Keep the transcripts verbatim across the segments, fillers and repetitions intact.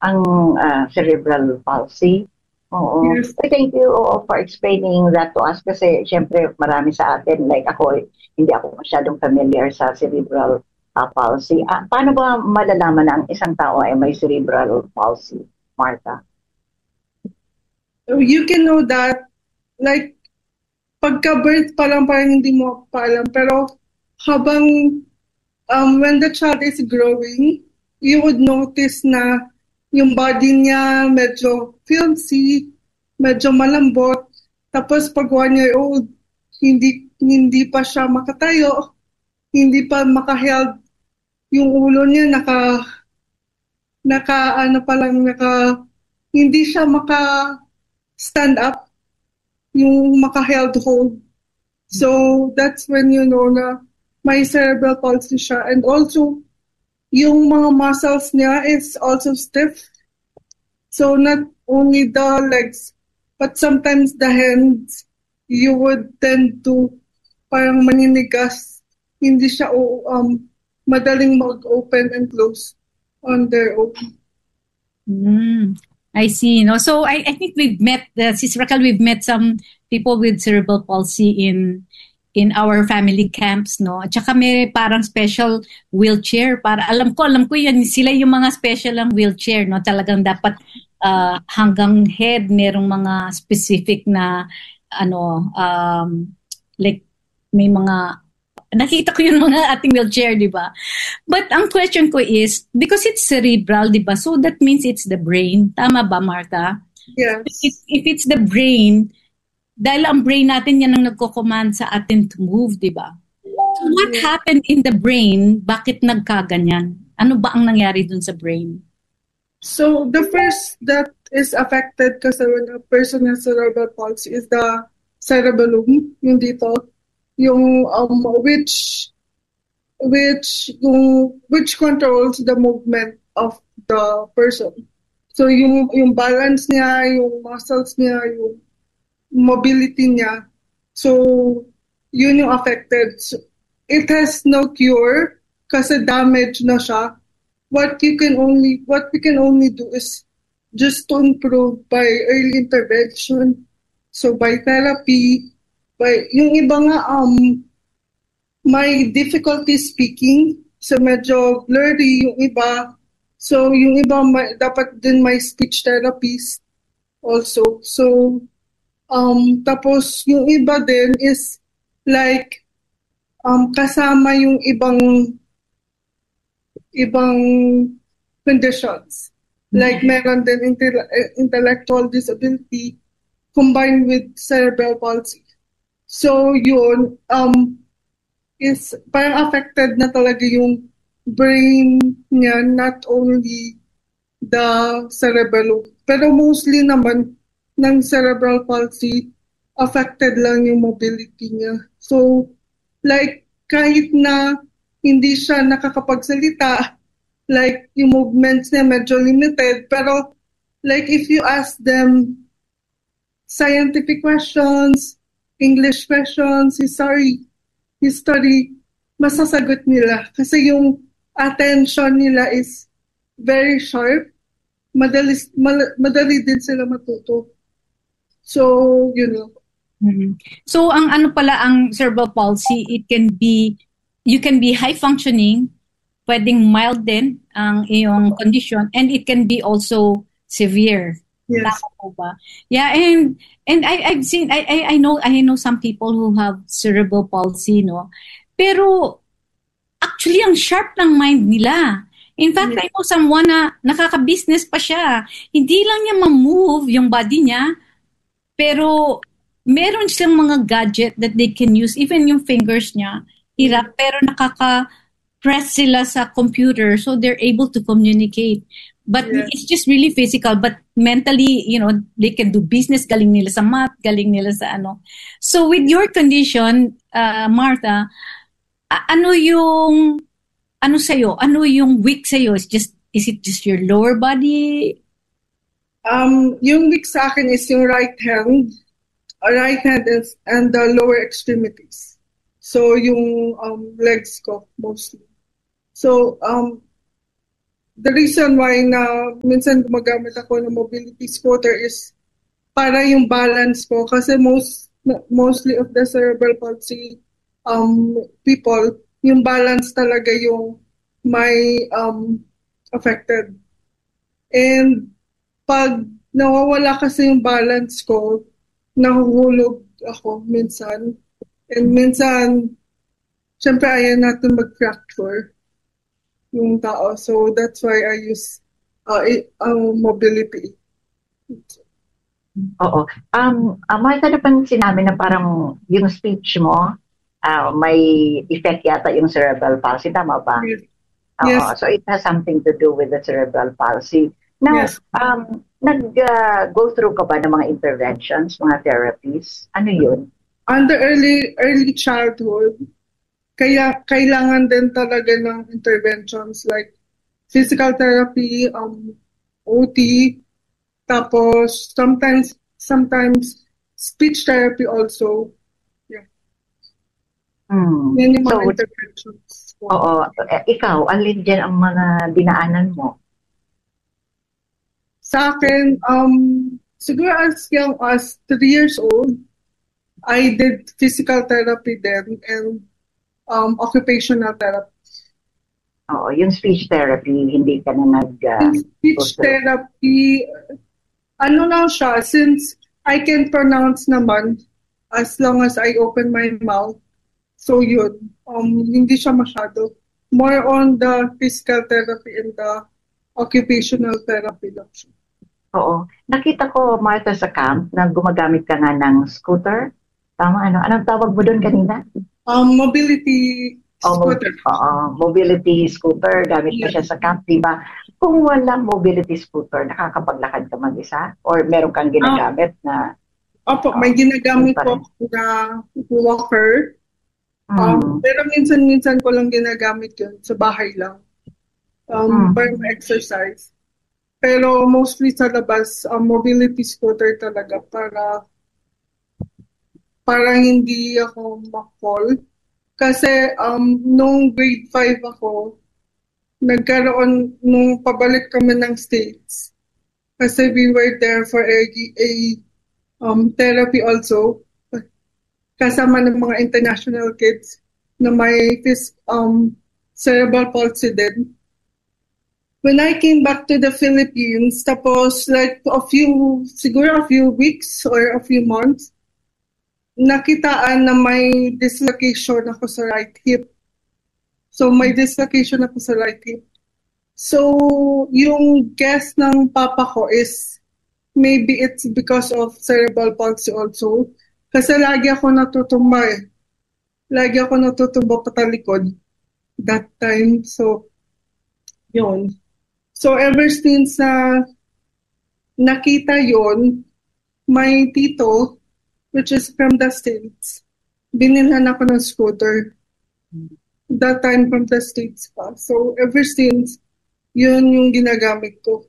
ang uh, cerebral palsy. Oo. Yes. Thank you oo, for explaining that to us kasi syempre marami sa atin, like ako, hindi ako masyadong familiar sa cerebral uh, palsy. Uh, paano ba malalaman na ang isang tao ay may cerebral palsy, Martha? You can know that, like, pagka-birth pa lang parang hindi mo pa alam. Pero habang, um, when the child is growing, you would notice na yung body niya medyo filthy, medyo malambot. Tapos pag one year old, hindi, hindi pa siya makatayo, hindi pa makaheld yung ulo niya, naka, naka, ano pa lang, naka, hindi siya maka stand up, yung maka-held hold. So, that's when you know na may cerebral palsy siya. And also, yung mga muscles niya is also stiff. So, not only the legs, but sometimes the hands, you would tend to parang maninigas. Hindi siya um, madaling mag-open and close on their own. Mm, I see. No, so I, I think we've met, uh, Sis Raquel, we've met some people with cerebral palsy in in our family camps, no? At saka may parang special wheelchair para alam ko, alam ko yan, sila yung mga special ang wheelchair, no? Talagang dapat uh, hanggang head merong mga specific na ano um like may mga nakita ko yung mga ating wheelchair, di ba? But ang question ko is, because it's cerebral, di ba? So that means it's the brain. Tama ba, Martha? Yes. If, if it's the brain, dahil ang brain natin yan ang nagko-command sa atin to move, di ba? So what yeah. happened in the brain? Bakit nagkaganyan? Ano ba ang nangyari dun sa brain? So the first that is affected kasi when a person has cerebral palsy is the cerebellum, yung dito. Yung um, which which yung, which controls the movement of the person. So yung yung balance niya, yung muscles niya, yung mobility niya. So yun yung affected. So, it has no cure kasi damage na siya. What you can only what we can only do is just to improve by early intervention. So by therapy. But yung iba nga, um, may difficulty speaking. So medyo blurry yung iba. So yung iba, may, dapat din may speech therapist also. So, um, tapos yung iba din is like, um, kasama yung ibang, ibang conditions. Like meron din inte- intellectual disability combined with cerebral palsy. So yun, um, is parang affected na talaga yung brain niya, not only the cerebellum. Pero mostly naman ng cerebral palsy, affected lang yung mobility niya. So, like, kahit na hindi siya nakakapagsalita, like, yung movements niya medyo limited, pero like, if you ask them scientific questions, English questions, history, history, masasagot nila. Kasi yung attention nila is very sharp. Madali, mal, madali din sila matuto. So, you know. Mm-hmm. So, ang ano pala ang cerebral palsy, it can be, you can be high functioning, pwedeng mild din ang iyong condition, and it can be also severe. Yes. Tama po ba? Yeah, and and I I've seen I, I I know I know some people who have cerebral palsy, no. Pero actually ang sharp ng mind nila. In fact, yeah. I know someone na nakaka-business pa siya. Hindi lang niya ma-move yung body niya, pero meron silang mga gadget that they can use, even yung fingers niya, hirap, pero nakaka-press sila sa computer, so they're able to communicate. But yeah. It's just really physical, but mentally, you know, they can do business, galing nila sa math, galing nila sa ano. So with your condition, uh, Martha, a- ano yung, ano sa'yo? Ano yung weak sa'yo? Is just, is it just your lower body? Um, yung weak sa akin is yung right hand, right hand is, and the lower extremities. So yung um, legs ko mostly. So, um, the reason why na minsan gumagamit ako ng mobility scooter is para yung balance ko kasi most mostly of the cerebral palsy um people, yung balance talaga yung may um affected. And pag nawawala kasi yung balance ko, nahuhulog ako minsan. And minsan, syempre ayaw natin mag-fracture yung tao. So that's why I use uh, uh, mobility. Oo. Um, uh, Martha, na pang sinabi na parang yung speech mo, uh, may effect yata yung cerebral palsy. Tama ba? Yes. Oo. Yes. So it has something to do with the cerebral palsy. Now, Yes. um, nag-go uh, through ka ba ng mga interventions, mga therapies? Ano yun? Under early early childhood, kaya kailangan din talaga ng interventions like physical therapy, um, O T, tapos sometimes sometimes speech therapy also. Yeah. Hmm. Yan yung mga So, interventions. oo. Eh, ikaw, alin dyan ang mga dinaanan mo? Sa akin, um, siguro as young as three years old, I did physical therapy then and um, occupational therapy. Oo, yung speech therapy, hindi ka na nag... Uh, In speech go through. therapy, ano lang siya, since I can pronounce naman as long as I open my mouth, so yun, um, hindi siya masyado. More on the physical therapy and the occupational therapy lang siya. Oo. Nakita ko, Martha, sa camp na gumagamit ka nga ng scooter. Tama, ano? Anong tawag mo doon kanina? Um, mobility Oh, scooter. uh, mobility scooter, gamit mo Yeah. siya sa camp, di ba? Kung walang mobility scooter, nakakapaglakad ka mag-isa? Or meron kang ginagamit na... Opo, Oh, may ginagamit yun pa po na walker. Um, Mm. Pero minsan-minsan ko lang ginagamit yun sa bahay lang. Um, Mm. para ma-exercise. Pero mostly sa labas, um, mobility scooter talaga para para hindi ako ma-fall. Kasi um, nung grade five ako, nagkaroon, nung pabalik kami ng States. Kasi we were there for a, a um, therapy also. Kasama ng mga international kids na may um, cerebral palsy din. When I came back to the Philippines, tapos like a few, siguro a few weeks or a few months, nakitaan na may dislocation ako sa right hip. So may dislocation ako sa right hip. So yung guess ng papa ko is maybe it's because of cerebral palsy also. Kasi lagi ako natutumba eh. Lagi ako natutumba patalikod that time. So, yun. So ever since na uh, nakita yon, my tito, which is from the States, binilhan ako ng scooter. That time from the States pa. So ever since, yun yung ginagamit ko.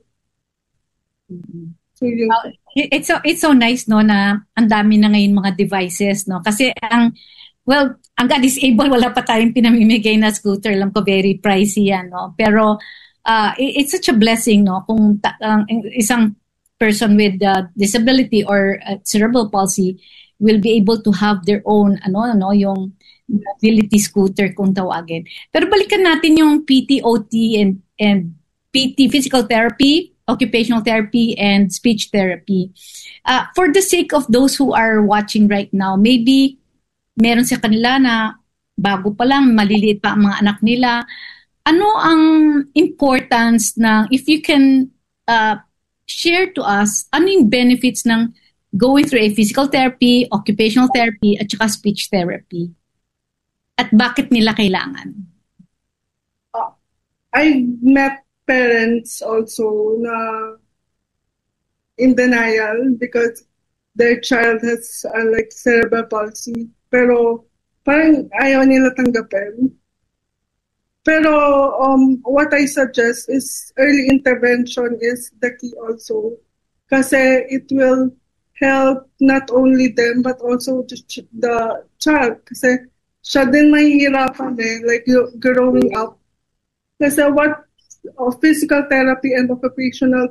So yun. Uh, it's so it's so nice no na ang dami na ngayon mga devices no kasi ang well ang ka-disable wala pa tayong pinamimigay na scooter lang ko very pricey yan no pero uh, it, it's such a blessing no kung ta- uh, isang person with uh, disability or uh, cerebral palsy will be able to have their own ano ano yung mobility scooter kung tawagin. Pero balikan natin yung P T O T and and P T, physical therapy, occupational therapy, and speech therapy. Uh, for the sake of those who are watching right now, maybe meron sa kanila na bago pa lang, maliliit pa ang mga anak nila. Ano ang importance ng, if you can uh, share to us, ano yung benefits ng going through a physical therapy, occupational therapy, at saka speech therapy? At bakit nila kailangan? Uh, I met parents also na in denial because their child has uh, like cerebral palsy. Pero parang ayaw nila tanggapin. Pero um, what I suggest is early intervention is the key also. Kasi it will help not only them but also the, ch- the child. Kasi siya din mahihirapan eh, like growing up. Kasi what of physical therapy and occupational